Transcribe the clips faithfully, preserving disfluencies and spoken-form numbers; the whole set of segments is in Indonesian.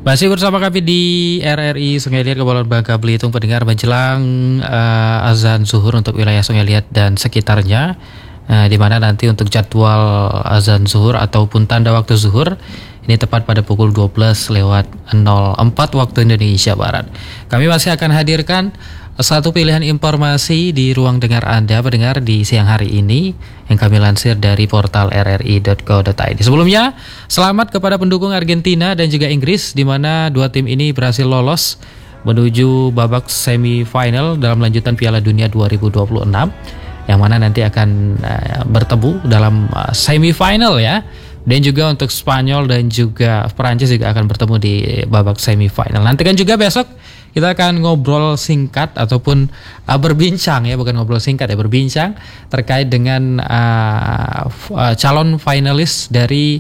Masih bersama kami di R R I Sungai Liat Kepulauan Bangka Belitung, pendengar, menjelang uh, azan zuhur untuk wilayah Sungai Liat dan sekitarnya, uh, di mana nanti untuk jadwal azan zuhur ataupun tanda waktu zuhur ini tepat pada pukul dua belas lewat nol empat waktu Indonesia Barat. Kami masih akan hadirkan satu pilihan informasi di ruang dengar Anda pendengar di siang hari ini yang kami lansir dari portal r r i dot co dot i d. Sebelumnya, selamat kepada pendukung Argentina dan juga Inggris, di mana dua tim ini berhasil lolos menuju babak semifinal dalam lanjutan Piala Dunia dua ribu dua puluh enam, yang mana nanti akan uh, bertemu dalam uh, semifinal ya. Dan juga untuk Spanyol dan juga Perancis juga akan bertemu di babak semifinal. Nantikan juga besok kita akan ngobrol singkat ataupun uh, berbincang ya, bukan ngobrol singkat ya, berbincang terkait dengan uh, uh, calon finalis dari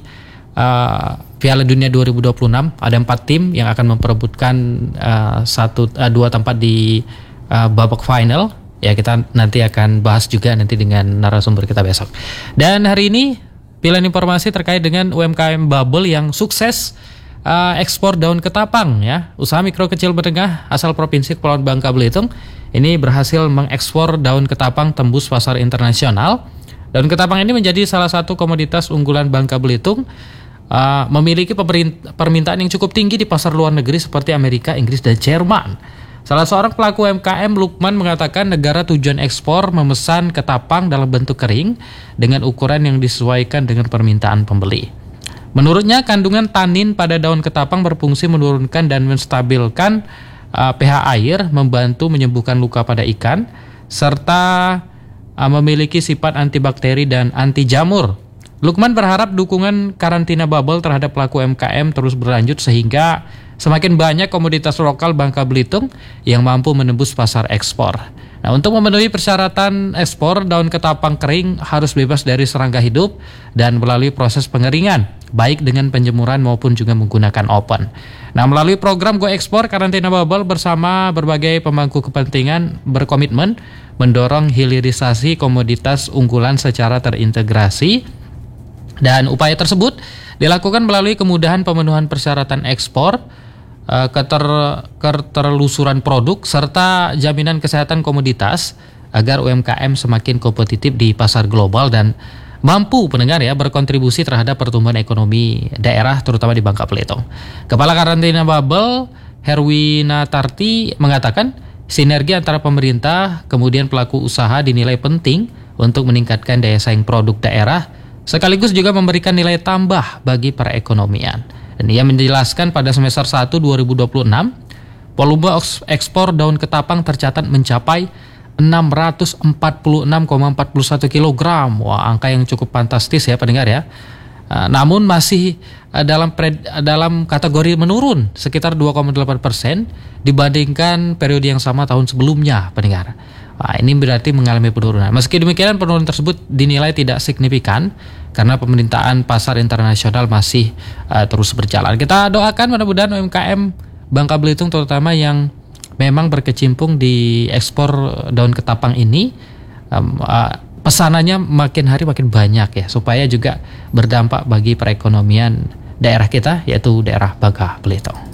uh, Piala Dunia dua ribu dua puluh enam. Ada empat tim yang akan memperebutkan uh, satu uh, dua tempat di uh, babak final. Ya, kita nanti akan bahas juga nanti dengan narasumber kita besok. Dan hari ini pilihan informasi terkait dengan U M K M Bubble yang sukses uh, ekspor daun ketapang ya. Usaha mikro kecil menengah asal Provinsi Kepulauan Bangka Belitung ini berhasil mengekspor daun ketapang tembus pasar internasional. Daun ketapang ini menjadi salah satu komoditas unggulan Bangka Belitung, uh, memiliki permintaan yang cukup tinggi di pasar luar negeri seperti Amerika, Inggris, dan Jerman. Salah seorang pelaku U M K M, Lukman, mengatakan negara tujuan ekspor memesan ketapang dalam bentuk kering dengan ukuran yang disesuaikan dengan permintaan pembeli. Menurutnya, kandungan tanin pada daun ketapang berfungsi menurunkan dan menstabilkan uh, pH air, membantu menyembuhkan luka pada ikan, serta uh, memiliki sifat antibakteri dan anti jamur. Lukman berharap dukungan karantina bubble terhadap pelaku U M K M terus berlanjut sehingga semakin banyak komoditas lokal Bangka Belitung yang mampu menembus pasar ekspor. Nah, untuk memenuhi persyaratan ekspor, daun ketapang kering harus bebas dari serangga hidup dan melalui proses pengeringan, baik dengan penjemuran maupun juga menggunakan oven. Nah, melalui program Go Ekspor, Karantina Bubble bersama berbagai pemangku kepentingan berkomitmen mendorong hilirisasi komoditas unggulan secara terintegrasi, dan upaya tersebut dilakukan melalui kemudahan pemenuhan persyaratan ekspor, keter, keterlusuran produk, serta jaminan kesehatan komoditas agar U M K M semakin kompetitif di pasar global dan mampu, pendengar ya, berkontribusi terhadap pertumbuhan ekonomi daerah terutama di Bangka Belitung. Kepala Karantina Bubble Herwina Tarti mengatakan sinergi antara pemerintah kemudian pelaku usaha dinilai penting untuk meningkatkan daya saing produk daerah sekaligus juga memberikan nilai tambah bagi perekonomian. Dan ia menjelaskan pada semester satu dua ribu dua puluh enam, volume ekspor daun ketapang tercatat mencapai enam ratus empat puluh enam koma empat satu kilogram. Wah, angka yang cukup fantastis ya pendengar ya. Uh, namun masih uh, dalam pred, uh, dalam kategori menurun sekitar dua koma delapan persen dibandingkan periode yang sama tahun sebelumnya pendengar. Nah, ini berarti mengalami penurunan. Meski demikian, penurunan tersebut dinilai tidak signifikan karena pemerintahan pasar internasional masih uh, terus berjalan. Kita doakan mudah-mudahan U M K M Bangka Belitung terutama yang memang berkecimpung di ekspor daun ketapang ini, um, uh, pesanannya makin hari makin banyak ya, supaya juga berdampak bagi perekonomian daerah kita, yaitu daerah Bangka Belitung.